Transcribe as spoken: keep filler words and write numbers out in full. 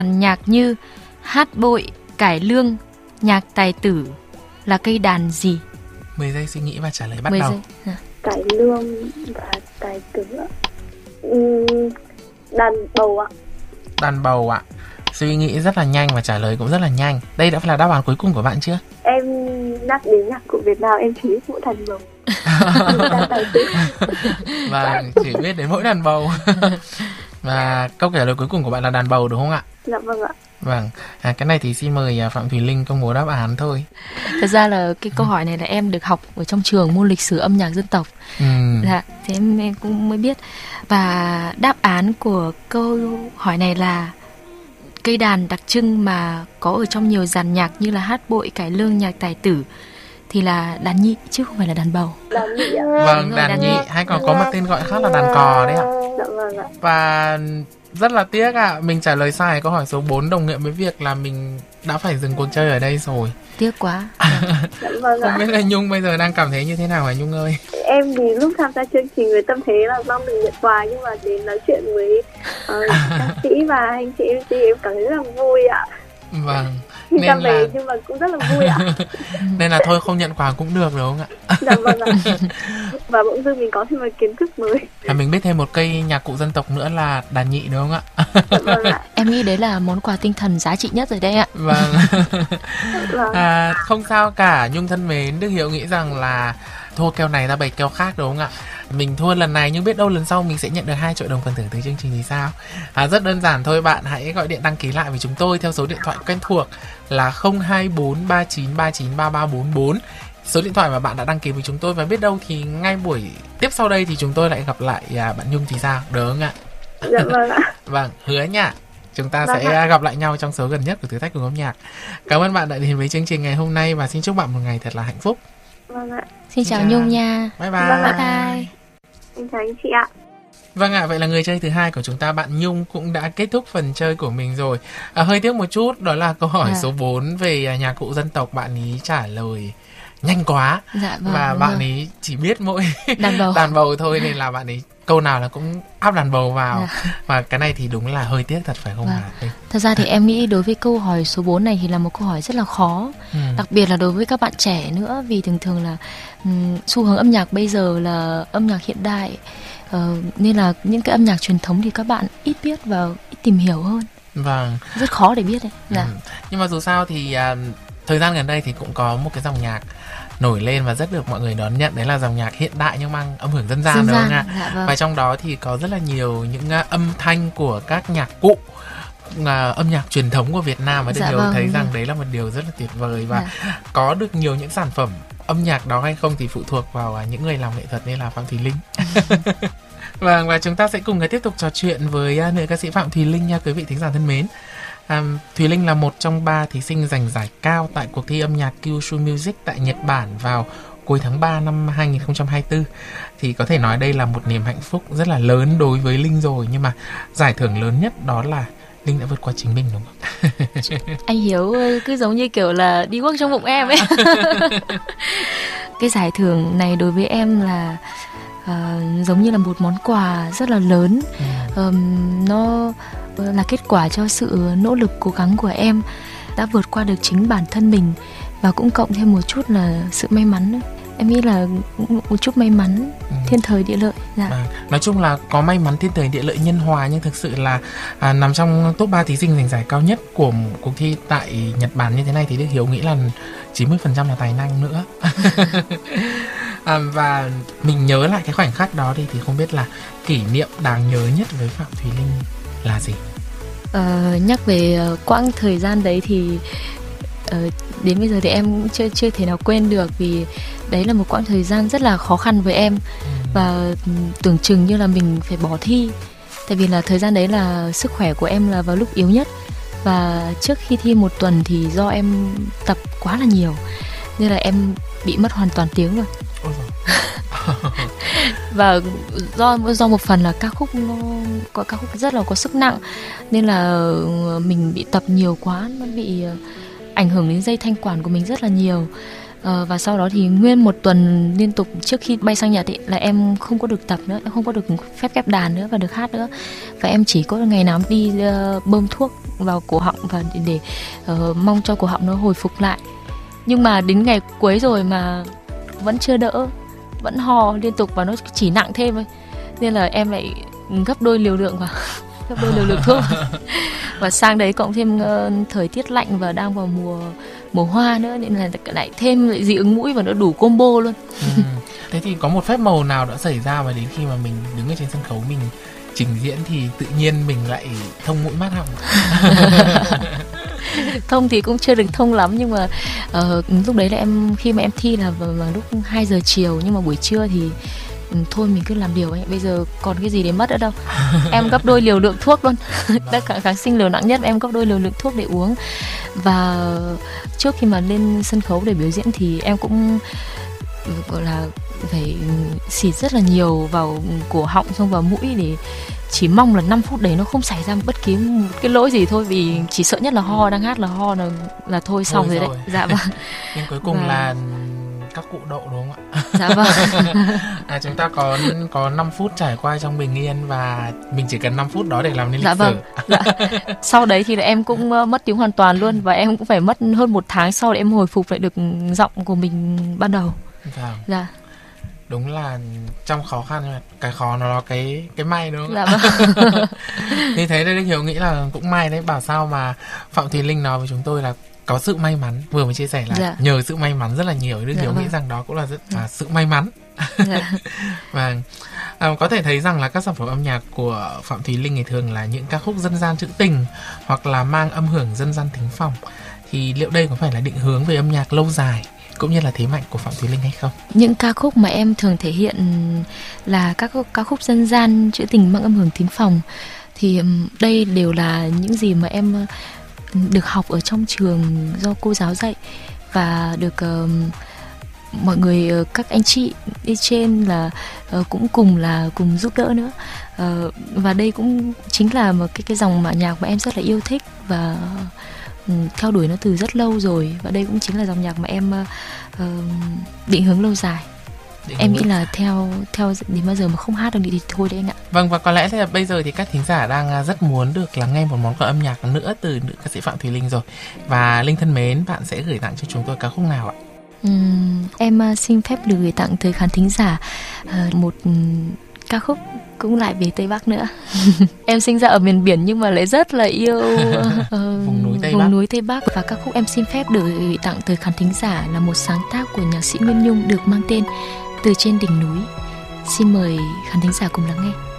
Nhạc như hát bội, cải lương, nhạc tài tử là cây đàn gì? mười giây suy nghĩ và trả lời bắt mười đầu. giây. À. Cải lương và tài tử ạ. Uhm, đàn bầu ạ. Đàn bầu ạ. Suy nghĩ rất là nhanh và trả lời cũng rất là nhanh. Đây đã là đáp án cuối cùng của bạn chưa? Em nhắc đến nhạc cụ Việt Nam em chỉ biết mỗi đàn bầu. Đàn tài tử. Và chỉ biết đến mỗi đàn bầu. Và câu trả lời cuối cùng của bạn là đàn bầu đúng không ạ? Dạ vâng ạ. Vâng, à, cái này thì xin mời Phạm Thùy Linh công bố đáp án thôi. Thật ra là cái câu hỏi này là em được học ở trong trường môn lịch sử âm nhạc dân tộc. Ừ. Dạ, thế em, em cũng mới biết. Và đáp án của câu hỏi này là cây đàn đặc trưng mà có ở trong nhiều dàn nhạc như là hát bội, cải lương, nhạc tài tử thì là đàn nhị chứ không phải là đàn bầu. Đàn nhị ạ. Vâng, rồi, đàn, đàn nhị nhị. hay còn có một tên gọi khác là đàn cò đấy ạ. Dạ vâng ạ. Và rất là tiếc ạ, à, mình trả lời sai câu hỏi số bốn, đồng nghĩa với việc là mình đã phải dừng cuộc chơi ở đây rồi. Tiếc quá. Dạ vâng ạ. Không biết là Nhung bây giờ đang cảm thấy như thế nào hả Nhung ơi? Em thì lúc tham gia chương trình với tâm thế là mong mình nhận quà, nhưng mà đến nói chuyện với uh, ca sĩ và anh chị em xê em cảm thấy rất là vui ạ. Vâng. Nên Nên về là nhưng mà cũng rất là vui ạ. Nên là thôi không nhận quà cũng được đúng không ạ? Dạ vâng ạ. Và bỗng dưng mình có thêm một kiến thức mới. À, mình biết thêm một cây nhạc cụ dân tộc nữa là đàn nhị đúng không ạ? Dạ vâng ạ. Em nghĩ đấy là món quà tinh thần giá trị nhất rồi đấy ạ. Vâng. Vâng. À, không sao cả Nhung thân mến, Đức Hiếu nghĩ rằng là thua kèo này ra bày kèo khác đúng không ạ? Mình thua lần này nhưng biết đâu lần sau mình sẽ nhận được hai triệu đồng phần thưởng từ chương trình thì sao? À, rất đơn giản thôi, bạn hãy gọi điện đăng ký lại với chúng tôi theo số điện thoại quen thuộc là không hai bốn ba chín ba chín ba ba bốn bốn, số điện thoại mà bạn đã đăng ký với chúng tôi, và biết đâu thì ngay buổi tiếp sau đây thì chúng tôi lại gặp lại à, bạn Nhung thì sao, được không ạ? Dạ vâng ạ. Vâng, hứa nha. Chúng ta Vâng sẽ ạ. gặp lại nhau trong số gần nhất của Thử thách cùng âm nhạc. Cảm ơn bạn đã đến với chương trình ngày hôm nay và xin chúc bạn một ngày thật là hạnh phúc. Vâng ạ. Xin chào Chào. Nhung nha. Bye bye. Vâng Bye ạ. bye. Em chào anh chị ạ. Vâng ạ, vậy là người chơi thứ hai của chúng ta, bạn Nhung cũng đã kết thúc phần chơi của mình rồi. À, hơi tiếc một chút, đó là câu hỏi À. số bốn về à, nhạc cụ dân tộc, bạn ý trả lời nhanh quá. Dạ vâng. Và đúng bạn rồi. ấy chỉ biết mỗi Đàn bầu. đàn bầu thôi, nên là bạn ấy câu nào là cũng áp đàn bầu vào. Dạ. Và cái này thì đúng là hơi tiếc thật phải không Vâng. hả? Linh? Thật ra thì em nghĩ đối với câu hỏi số bốn này thì là một câu hỏi rất là khó. Ừ. Đặc biệt là đối với các bạn trẻ nữa. Vì thường thường là um, xu hướng âm nhạc bây giờ là âm nhạc hiện đại. Ờ, nên là những cái âm nhạc truyền thống thì các bạn ít biết và ít tìm hiểu hơn. Vâng. Rất khó để biết đấy. Dạ. Ừ. Nhưng mà dù sao thì à, thời gian gần đây thì cũng có một cái dòng nhạc nổi lên và rất được mọi người đón nhận, đấy là dòng nhạc hiện đại nhưng mang âm hưởng dân gian, Dân đúng không gian, ạ? dạ vâng. Và trong đó thì có rất là nhiều những uh, âm thanh của các nhạc cụ, uh, âm nhạc truyền thống của Việt Nam, và Đức Dạ Hiếu vâng, thấy đúng rằng rồi. đấy là một điều rất là tuyệt vời. Và Dạ. có được nhiều những sản phẩm âm nhạc đó hay không thì phụ thuộc vào uh, những người làm nghệ thuật, nên là Phạm Thùy Linh. Vâng, và chúng ta sẽ cùng tiếp tục trò chuyện với uh, nữ ca sĩ Phạm Thùy Linh nha quý vị thính giả thân mến. À, Thùy Linh là một trong ba thí sinh giành giải cao tại cuộc thi âm nhạc Kyushu Music tại Nhật Bản vào cuối tháng ba năm hai không hai tư. Thì có thể nói đây là một niềm hạnh phúc rất là lớn đối với Linh rồi. Nhưng mà giải thưởng lớn nhất đó là Linh đã vượt qua chính mình, đúng không? Anh Hiếu ơi, cứ giống như kiểu là đi guốc trong bụng em ấy. Cái giải thưởng này đối với em là uh, giống như là một món quà rất là lớn. Ừ. um, Nó là kết quả cho sự nỗ lực cố gắng của em, đã vượt qua được chính bản thân mình, và cũng cộng thêm một chút là sự may mắn nữa. Em nghĩ là một chút may mắn, Ừ. thiên thời địa lợi. Dạ. À, nói chung là có may mắn thiên thời địa lợi nhân hòa, nhưng thực sự là à, nằm trong top ba thí sinh giành giải cao nhất của một cuộc thi tại Nhật Bản như thế này thì Đức Hiếu nghĩ là chín mươi phần trăm là tài năng nữa. À, và mình nhớ lại cái khoảnh khắc đó đi, thì không biết là kỷ niệm đáng nhớ nhất với Phạm Thùy Linh là gì? Ờ, nhắc về uh, quãng thời gian đấy thì uh, đến bây giờ thì em cũng chưa chưa thể nào quên được, vì đấy là một quãng thời gian rất là khó khăn với em. Và um, tưởng chừng như là mình phải bỏ thi, tại vì là thời gian đấy là sức khỏe của em là vào lúc yếu nhất, và trước khi thi một tuần thì do em tập quá là nhiều nên là em bị mất hoàn toàn tiếng rồi. Ôi giời. Và do do một phần là ca khúc nó có ca khúc rất là có sức nặng, nên là mình bị tập nhiều quá, nó bị ảnh hưởng đến dây thanh quản của mình rất là nhiều. Ờ, và sau đó thì nguyên một tuần liên tục trước khi bay sang Nhật ấy, là em không có được tập nữa, em không có được phép ghép đàn nữa và được hát nữa. Và em chỉ có ngày nào đi uh, bơm thuốc vào cổ họng và để, để uh, mong cho cổ họng nó hồi phục lại. Nhưng mà đến ngày cuối rồi mà vẫn chưa đỡ, vẫn ho liên tục và nó chỉ nặng thêm thôi. Nên là em lại gấp đôi liều lượng vào gấp đôi liều lượng thuốc. Và sang đấy cộng thêm uh, thời tiết lạnh và đang vào mùa mùa hoa nữa, nên là lại thêm lại dị ứng mũi và nó đủ combo luôn. Ừ. Thế thì có một phép màu nào đã xảy ra mà đến khi mà mình đứng ở trên sân khấu mình trình diễn thì tự nhiên mình lại thông mũi mắt họng? Thông thì cũng chưa được thông lắm, nhưng mà uh, lúc đấy là em khi mà em thi là vào, vào lúc hai giờ chiều, nhưng mà buổi trưa thì thôi mình cứ làm điều ấy, bây giờ còn cái gì để mất nữa đâu. Em gấp đôi liều lượng thuốc luôn. Tất cả kháng sinh liều nặng nhất em gấp đôi liều lượng thuốc để uống. Và trước khi mà lên sân khấu để biểu diễn thì em cũng gọi là phải xịt rất là nhiều vào cổ họng xong vào mũi, để chỉ mong là năm phút đấy nó không xảy ra bất kỳ một cái lỗi gì thôi, vì chỉ sợ nhất là ho, đang hát là ho là là thôi xong rồi, rồi đấy. Dạ vâng. Nhưng cuối cùng và... là các cụ độ đúng không ạ? Dạ vâng. À, chúng ta có có năm phút trải qua trong bình yên và mình chỉ cần năm phút đó để làm nên lịch dạ sử. Vâng. Dạ. Sau đấy thì là em cũng uh, mất tiếng hoàn toàn luôn, và em cũng phải mất hơn một tháng sau để em hồi phục lại được giọng của mình ban đầu. Vâng. Dạ. Đúng là trong khó khăn nhưng mà cái khó nó là cái cái may đúng không? Dạ vâng. Như thế đây Hiếu nghĩ là cũng may đấy, bảo sao mà Phạm Thùy Linh nói với chúng tôi là có sự may mắn, vừa mới chia sẻ là dạ. nhờ sự may mắn rất là nhiều. Đức dạ, Hiếu vâng. nghĩ rằng đó cũng là rất là sự may mắn. Dạ. Và à, có thể thấy rằng là các sản phẩm âm nhạc của Phạm Thùy Linh thì thường là những ca khúc dân gian trữ tình hoặc là mang âm hưởng dân gian thính phòng. Thì liệu đây có phải là định hướng về âm nhạc lâu dài cũng như là thế mạnh của Phạm Thùy Linh hay không? Những ca khúc mà em thường thể hiện là các ca khúc dân gian trữ tình mang âm hưởng thính phòng, thì đây đều là những gì mà em được học ở trong trường do cô giáo dạy, và được uh, mọi người, uh, các anh chị đi trên là uh, cũng cùng là cùng giúp đỡ nữa. Uh, và đây cũng chính là một cái cái dòng mà nhạc mà em rất là yêu thích và uh, theo đuổi nó từ rất lâu rồi, và đây cũng chính là dòng nhạc mà em uh, uh, định hướng lâu dài. Định em nghĩ là theo theo đến bao giờ mà không hát được thì thôi đấy anh ạ. Vâng, và có lẽ là bây giờ thì các thính giả đang rất muốn được lắng nghe một món quà âm nhạc nữa từ nữ ca sĩ Phạm Thùy Linh rồi. Và Linh thân mến, bạn sẽ gửi tặng cho chúng tôi ca khúc nào ạ? Uhm, em uh, xin phép được gửi tặng tới khán thính giả uh, một um, ca khúc cũng lại về Tây Bắc nữa. Em sinh ra ở miền biển nhưng mà lại rất là yêu uh, vùng núi Tây vùng Bắc. núi Tây Bắc. Và ca khúc em xin phép được gửi tặng tới khán thính giả là một sáng tác của nhạc sĩ Nguyên Nhung được mang tên Từ Trên Đỉnh Núi. Xin mời khán thính giả cùng lắng nghe.